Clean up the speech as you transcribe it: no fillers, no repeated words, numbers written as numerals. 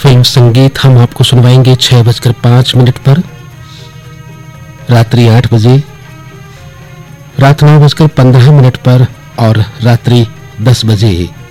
Film संगीत हम आपको सुनवाएंगे 6:05 पर, रात्रि 8 बजे, रात 9:15 पर और रात्रि 10 बजे।